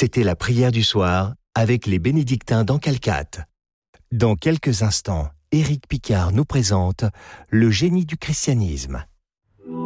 C'était la prière du soir avec les bénédictins d'Encalcate. Dans quelques instants, Éric Picard nous présente Le génie du christianisme.